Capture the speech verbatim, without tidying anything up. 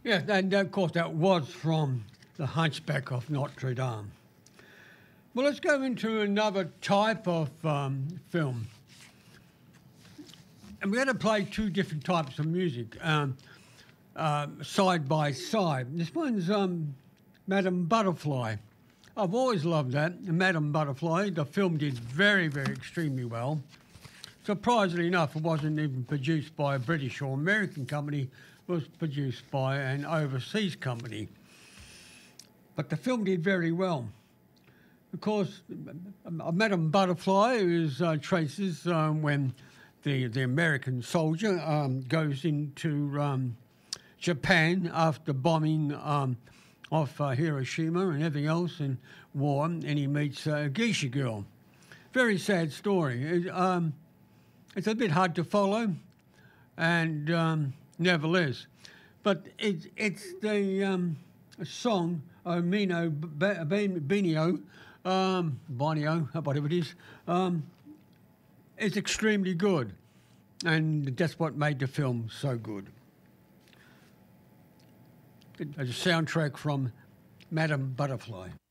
Yes, and of course that was from The Hunchback of Notre Dame. Well, let's go into another type of um, film. And we're going to play two different types of music, um, uh, side by side. This one's um, Madame Butterfly. I've always loved that, Madame Butterfly. The film did very, very extremely well. Surprisingly enough, it wasn't even produced by a British or American company. It was produced by an overseas company. But the film did very well. Of course, Madame Butterfly is uh, traces um, when the the American soldier um, goes into um, Japan after bombing um, of uh, Hiroshima and everything else in war, and he meets a geisha girl. Very sad story. It, um, it's a bit hard to follow, and um, nevertheless, but it, it's the um, song Omino Benio, um, Bonio, whatever it is. Um, It's extremely good, and that's what made the film so good. It's a soundtrack from Madame Butterfly.